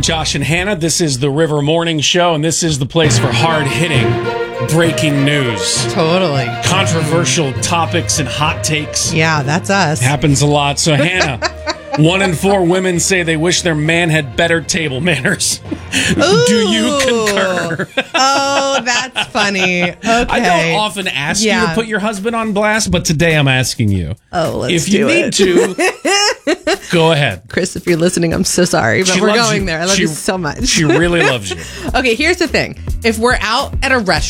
Josh and Hannah. This is the River Morning Show, and this is the place for hard-hitting, breaking news. Totally. Controversial topics and hot takes. Yeah, that's us. Happens a lot. So, Hannah, 1 in 4 women say they wish their man had better table manners. Do you concur? Oh, that's funny. Okay. I don't often ask you to put your husband on blast, but today I'm asking you. Oh, let's if you do need to, go ahead. Chris, if you're listening, I'm so sorry, but we're going you. there. I love you so much. She really loves you. Okay, here's the thing. If we're out at a restaurant,